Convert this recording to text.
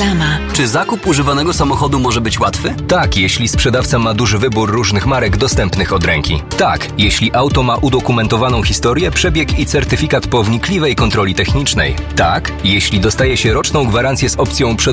Reklama. Czy zakup używanego samochodu może być łatwy? Tak, jeśli sprzedawca ma duży wybór różnych marek dostępnych od ręki. Tak, jeśli auto ma udokumentowaną historię, przebieg i certyfikat po wnikliwej kontroli technicznej. Tak, jeśli dostaje się roczną gwarancję z opcją